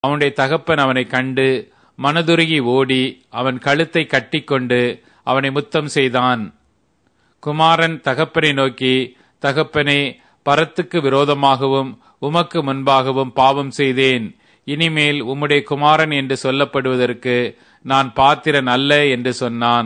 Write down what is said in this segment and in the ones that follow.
அவனுடைய தகப்பன் அவனை கண்டு மனதுருகி ஓடி அவன் கழுத்தை கட்டிக்கொண்டு அவனை முத்தம் செய்தான். குமாரன் தகப்பனை நோக்கி, தகப்பனே, பரத்துக்கு விரோதமாகவும் உமக்கு முன்பாகவும் பாவம் செய்தேன். இனிமேல் உம்முடைய குமாரன் என்று சொல்லப்படுவதற்கு நான் பாத்திரன் அல்ல என்று சொன்னான்.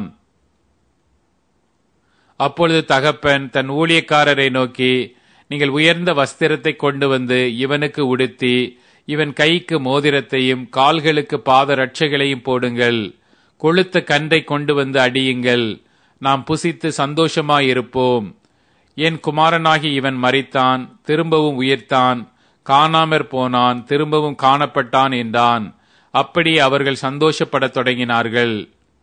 அப்பொழுது தகப்பன் தன் ஊழியக்காரரை நோக்கி, நீங்கள் உயர்ந்த வஸ்திரத்தை கொண்டு வந்து இவனுக்கு உடுத்தி இவன் கைக்கு மோதிரத்தையும் கால்களுக்கு பாத ரட்சைகளையும் போடுங்கள். கொழுத்த கன்றை கொண்டு வந்து அடியுங்கள். நாம் புசித்து சந்தோஷமாயிருப்போம். என் குமாரனாகி இவன் மரித்தான், திரும்பவும் உயிர்த்தான், காணாமற் போனான், திரும்பவும் காணப்பட்டான் என்றான். அப்படி அவர்கள் சந்தோஷப்படத் தொடங்கினார்கள்.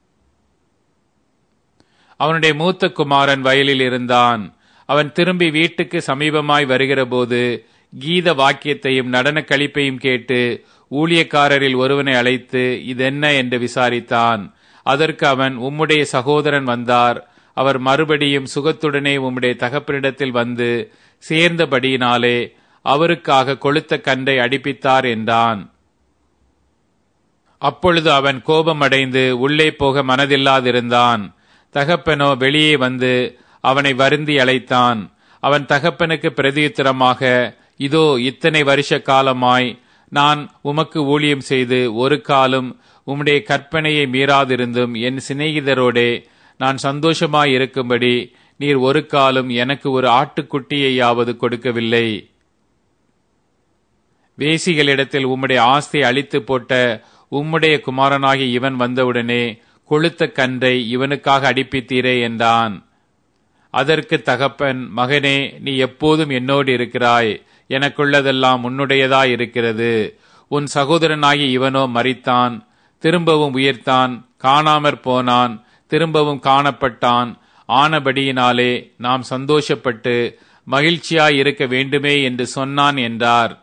அவனுடைய மூத்த குமாரன் வயலில் இருந்தான். அவன் திரும்பி வீட்டுக்கு சமீபமாய் வருகிறபோது கீத வாக்கியத்தையும் நடன களிப்பையும் கேட்டு ஊழியக்காரரில் ஒருவனை அழைத்து இதென்ன என்று விசாரித்தான். அதற்கு அவன், உம்முடைய சகோதரன் வந்தார். அவர் மறுபடியும் சுகத்துடனே உம்முடைய தகப்பனிடத்தில் வந்து சேர்ந்தபடியினாலே அவருக்காக கொழுத்த கன்றை அடிப்பித்தார் என்றான். அப்பொழுது அவன் கோபமடைந்து உள்ளே போக மனதில்லாதிருந்தான். தகப்பனோ வெளியே வந்து அவனை வருந்தி அழைத்தான். அவன் தகப்பனுக்கு பிரதியுத்தரமாக, இதோ இத்தனை வருஷ காலமாய் நான் உமக்கு ஊழியம் செய்து ஒரு காலம் உம்முடைய கற்பனையை மீறாதிருந்தும் என் சிநேகிதரோடே நான் சந்தோஷமாயிருக்கும்படி நீர் ஒரு காலம் எனக்கு ஒரு ஆட்டுக்குட்டியையாவது கொடுக்கவில்லை. வேசிகளிடத்தில் உம்முடைய ஆஸ்தியை அழித்து போட்ட உம்முடைய குமாரனாகி இவன் வந்தவுடனே கொழுத்த கன்றை இவனுக்காக அடிப்பித்தீரே என்றான். அதற்கு தகப்பன், மகனே, நீ எப்போதும் என்னோடு இருக்கிறாய். எனக்குள்ளதெல்லாம் உன்னுடையதாய் இருக்கிறது. உன் சகோதரனாகி இவனோ மரித்தான், திரும்பவும் உயிர்த்தான், காணாமற் போனான், திரும்பவும் காணப்பட்டான். ஆனபடியினாலே நாம் சந்தோஷப்பட்டு மகிழ்ச்சியாய் இருக்க வேண்டுமே என்று சொன்னான் என்றார்.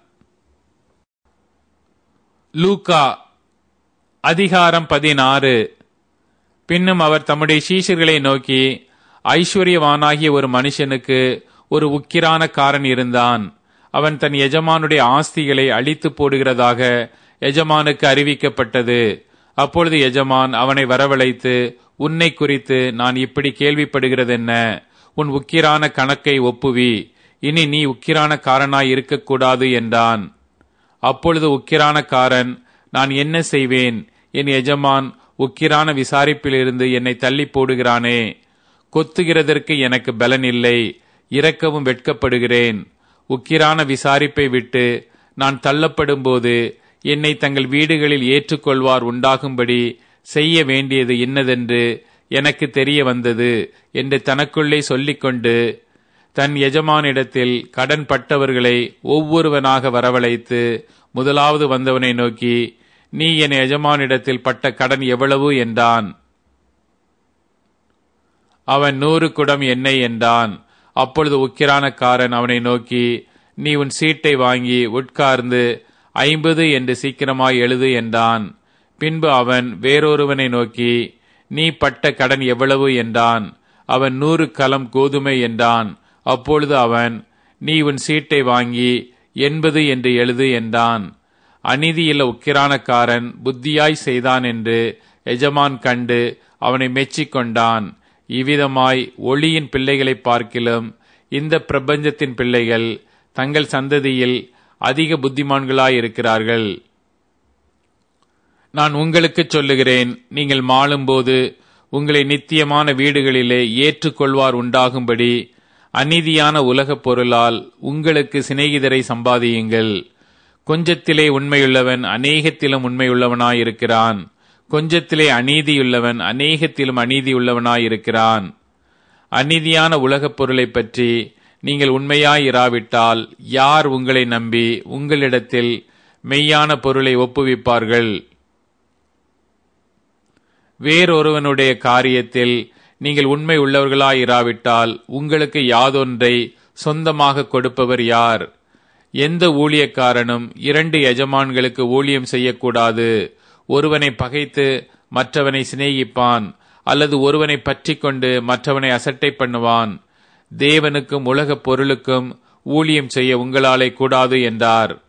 லூக்கா அதிகாரம் 16. பின்னும் அவர் தம்முடைய சீஷர்களை நோக்கி, ஐஸ்வர்யவானாகிய ஒரு மனுஷனுக்கு ஒரு உக்கிரானக்காரன் இருந்தான். அவன் தன் எஜமானுடைய ஆஸ்திகளை அழித்து போடுகிறதாக எஜமானுக்கு அறிவிக்கப்பட்டது. அப்பொழுது எஜமான் அவனை வரவழைத்து, உன்னை குறித்து நான் இப்படி கேள்விப்படுகிறதென்ன? உன் உக்கிரான கணக்கை ஒப்புவி. இனி நீ உக்கிரானக்காரனாய் இருக்கக்கூடாது என்றான். அப்பொழுது உக்கிரானக்காரன், நான் என்ன செய்வேன்? என் எஜமான் உக்கிரான விசாரிப்பிலிருந்து என்னை தள்ளி போடுகிறானே. கொத்துகிறதற்கு எனக்கு பலன் இல்லை, இரக்கவும் வெட்கப்படுகிறேன். உக்கிரான விசாரிப்பை விட்டு நான் தள்ளப்படும் போது என்னை தங்கள் வீடுகளில் ஏற்றுக்கொள்வார் உண்டாகும்படி செய்ய வேண்டியது இன்னதென்று எனக்கு தெரிய வந்தது என்று தனக்குள்ளே சொல்லிக்கொண்டு தன் எஜமானிடத்தில் கடன் பட்டவர்களை ஒவ்வொருவனாக வரவழைத்து முதலாவது வந்தவனை நோக்கி, நீ என் எஜமானிடத்தில் பட்ட கடன் எவ்வளவு என்றான். அவன் 100 குடம் எண்ணெய் என்றான். அப்பொழுது உக்கிரானக்காரன் அவனை நோக்கி, நீ உன் சீட்டை வாங்கி உட்கார்ந்து 50 என்று சீக்கிரமாய் எழுது என்றான். பின்பு அவன் வேறொருவனை நோக்கி, நீ பட்ட கடன் எவ்வளவு என்றான். அவன் 100 கலம் கோதுமை என்றான். அப்பொழுது அவன், நீ உன் சீட்டை வாங்கி 80 என்று எழுது என்றான். அநீதியுள்ள உக்கிரானக்காரன் புத்தியாய் செய்தான் என்று எஜமான் கண்டு அவனை மெச்சிக்கொண்டான். இவ்விதமாய் ஒளியின் பிள்ளைகளை பார்க்கிலும் இந்த பிரபஞ்சத்தின் பிள்ளைகள் தங்கள் சந்ததியில் அதிக புத்திமான்களாயிருக்கிறார்கள். நான் உங்களுக்கு சொல்லுகிறேன், நீங்கள் மாளும்போது உங்களை நித்தியமான வீடுகளிலே ஏற்றுக்கொள்வார் உண்டாகும்படி அநீதியான உலகப் பொருளால் உங்களுக்கு சிநேகிதரை சம்பாதியுங்கள். கொஞ்சத்திலே உண்மையுள்ளவன் அநேகத்திலும் உண்மையுள்ளவனாயிருக்கிறான். கொஞ்சத்திலே அநீதியுள்ளவன் அநேகத்திலும் அநீதியுள்ளவனாயிருக்கிறான். அநீதியான உலகப் பொருளை பற்றி நீங்கள் உண்மையாயிராவிட்டால் யார் உங்களை நம்பி உங்களிடத்தில் மெய்யான பொருளை ஒப்புவிப்பார்கள்? வேறொருவனுடைய காரியத்தில் நீங்கள் உண்மை உள்ளவர்களாயிராவிட்டால் உங்களுக்கு யாதொன்றை சொந்தமாக கொடுப்பவர் யார்? எந்த ஊழியக்காரனும் 2 எஜமான்களுக்கு ஊழியம் செய்யக்கூடாது. ஒருவனை பகைத்து மற்றவனை சிநேகிப்பான், அல்லது ஒருவனை பற்றி கொண்டு மற்றவனை அசட்டை பண்ணுவான். தேவனுக்கும் உலகப் பொருளுக்கும் ஊழியம் செய்ய உங்களாலே கூடாது என்றார்.